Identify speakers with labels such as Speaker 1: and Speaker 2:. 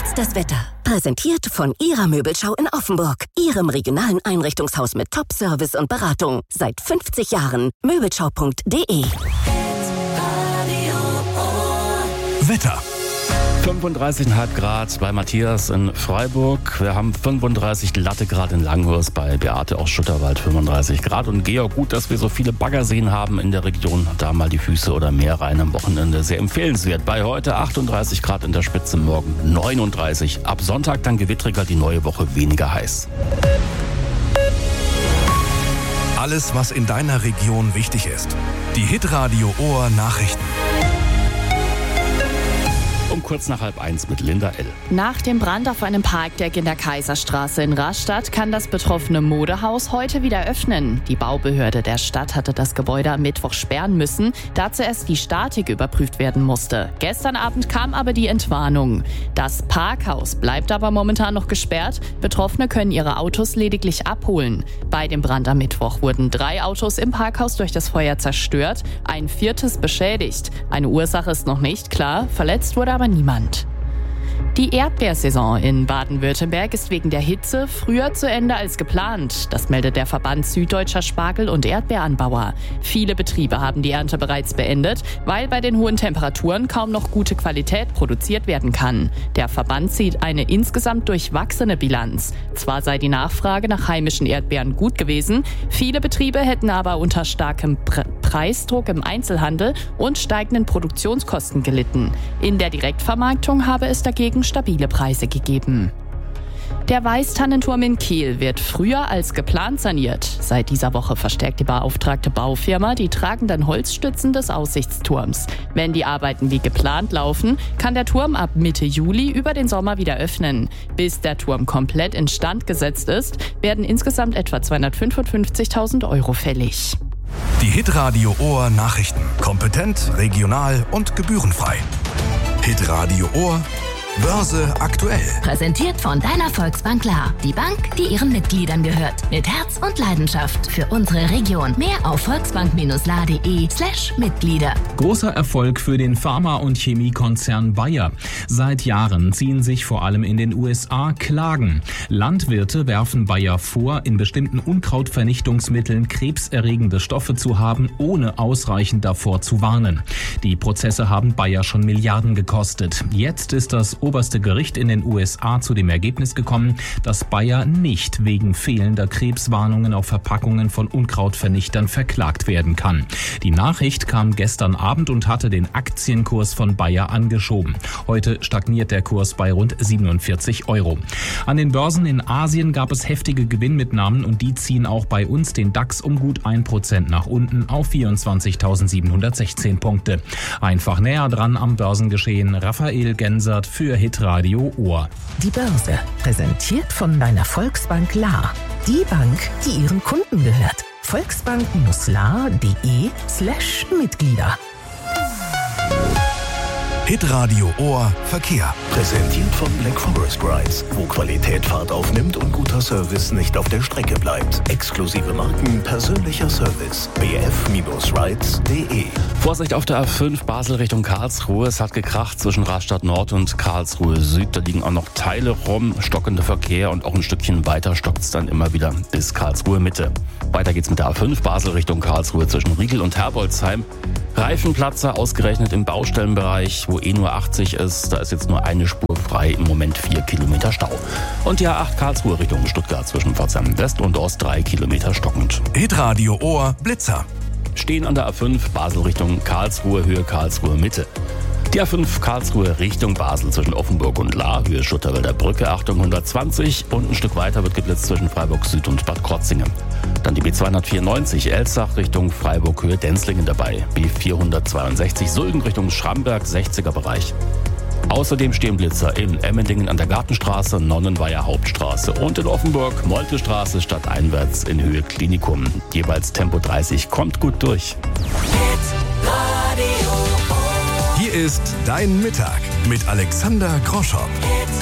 Speaker 1: Jetzt das Wetter. Präsentiert von Ihrer Möbelschau in Offenburg. Ihrem regionalen Einrichtungshaus mit Top-Service und Beratung. Seit 50 Jahren. Möbelschau.de.
Speaker 2: Wetter.
Speaker 3: 35,5 Grad bei Matthias in Freiburg. Wir haben 35 glatte Grad in Langhorst, bei Beate aus Schutterwald 35 Grad. Und Georg, gut, dass wir so viele Baggerseen haben in der Region. Da mal die Füße oder Meer rein am Wochenende. Sehr empfehlenswert. Bei heute 38 Grad in der Spitze, morgen 39. Ab Sonntag dann gewittriger, die neue Woche weniger heiß.
Speaker 2: Alles, was in deiner Region wichtig ist. Die Hitradio Ohr Nachrichten.
Speaker 3: Um kurz nach 12:30 mit Linda L.
Speaker 4: Nach dem Brand auf einem Parkdeck in der Kaiserstraße in Rastatt kann das betroffene Modehaus heute wieder öffnen. Die Baubehörde der Stadt hatte das Gebäude am Mittwoch sperren müssen, da zuerst die Statik überprüft werden musste. Gestern Abend kam aber die Entwarnung. Das Parkhaus bleibt aber momentan noch gesperrt. Betroffene können ihre Autos lediglich abholen. Bei dem Brand am Mittwoch wurden 3 Autos im Parkhaus durch das Feuer zerstört, ein 4. beschädigt. Eine Ursache ist noch nicht klar, verletzt wurde aber niemand. Die Erdbeersaison in Baden-Württemberg ist wegen der Hitze früher zu Ende als geplant. Das meldet der Verband Süddeutscher Spargel- und Erdbeeranbauer. Viele Betriebe haben die Ernte bereits beendet, weil bei den hohen Temperaturen kaum noch gute Qualität produziert werden kann. Der Verband zieht eine insgesamt durchwachsene Bilanz. Zwar sei die Nachfrage nach heimischen Erdbeeren gut gewesen, viele Betriebe hätten aber unter starkem Preisdruck im Einzelhandel und steigenden Produktionskosten gelitten. In der Direktvermarktung habe es dagegen stabile Preise gegeben. Der Weißtannenturm in Kiel wird früher als geplant saniert. Seit dieser Woche verstärkt die beauftragte Baufirma die tragenden Holzstützen des Aussichtsturms. Wenn die Arbeiten wie geplant laufen, kann der Turm ab Mitte Juli über den Sommer wieder öffnen. Bis der Turm komplett instand gesetzt ist, werden insgesamt etwa 255.000 € fällig.
Speaker 2: Die Hitradio Ohr Nachrichten. Kompetent, regional und gebührenfrei. Hitradio Ohr Börse aktuell.
Speaker 1: Präsentiert von deiner Volksbank Klar. Die Bank, die ihren Mitgliedern gehört. Mit Herz und Leidenschaft für unsere Region. Mehr auf volksbank-la.de/Mitglieder.
Speaker 5: Großer Erfolg für den Pharma- und Chemiekonzern Bayer. Seit Jahren ziehen sich vor allem in den USA Klagen. Landwirte werfen Bayer vor, in bestimmten Unkrautvernichtungsmitteln krebserregende Stoffe zu haben, ohne ausreichend davor zu warnen. Die Prozesse haben Bayer schon Milliarden gekostet. Jetzt ist das oberste Gericht in den USA zu dem Ergebnis gekommen, dass Bayer nicht wegen fehlender Krebswarnungen auf Verpackungen von Unkrautvernichtern verklagt werden kann. Die Nachricht kam gestern Abend und hatte den Aktienkurs von Bayer angeschoben. Heute stagniert der Kurs bei rund 47 €. An den Börsen in Asien gab es heftige Gewinnmitnahmen und die ziehen auch bei uns den DAX um gut 1% nach unten auf 24.716 Punkte. Einfach näher dran am Börsengeschehen Raphael Gensert für Hitradio Ohr.
Speaker 6: Die Börse, präsentiert von deiner Volksbank La. Die Bank, die ihren Kunden gehört. Volksbank-la.de/Mitglieder.
Speaker 2: Hitradio Ohr Verkehr.
Speaker 7: Präsentiert von Black Forest Rides, wo Qualität Fahrt aufnimmt und guter Service nicht auf der Strecke bleibt. Exklusive Marken, persönlicher Service. bf-rides.de.
Speaker 3: Vorsicht auf der A5 Basel Richtung Karlsruhe. Es hat gekracht zwischen Rastatt Nord und Karlsruhe Süd. Da liegen auch noch Teile rum, stockender Verkehr und auch ein Stückchen weiter stockt es dann immer wieder bis Karlsruhe Mitte. Weiter geht's mit der A5 Basel Richtung Karlsruhe zwischen Riegel und Herbolzheim. Reifenplatzer ausgerechnet im Baustellenbereich, wo nur 80 ist. Da ist jetzt nur eine Spur frei, im Moment 4 Kilometer Stau. Und die A8 Karlsruhe Richtung Stuttgart zwischen Pforzheim West und Ost 3 Kilometer stockend.
Speaker 2: Hitradio Ohr Blitzer.
Speaker 3: Stehen an der A5 Basel Richtung Karlsruhe, Höhe Karlsruhe Mitte. Die A5 Karlsruhe Richtung Basel zwischen Offenburg und Lahr, Höhe Schutterwälder Brücke, Achtung 120 und ein Stück weiter wird geblitzt zwischen Freiburg Süd und Bad Krotzingen. Dann die B294 Elzach Richtung Freiburg, Höhe Denzlingen dabei, B462 Sulgen Richtung Schramberg, 60er Bereich. Außerdem stehen Blitzer in Emmendingen an der Gartenstraße, Nonnenweiher Hauptstraße und in Offenburg Moltestraße stadteinwärts in Höhe Klinikum. Jeweils Tempo 30, kommt gut durch.
Speaker 2: Hier ist Dein Mittag mit Alexander Groschow.